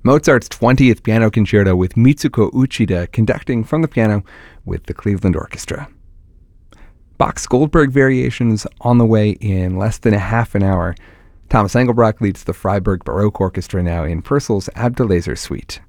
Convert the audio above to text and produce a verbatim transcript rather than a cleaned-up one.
Mozart's twentieth Piano Concerto with Mitsuko Uchida conducting from the piano with the Cleveland Orchestra. Bach's Goldberg Variations on the way in less than a half an hour. Thomas Engelbrecht leads the Freiburg Baroque Orchestra now in Purcell's Abdelazer Suite.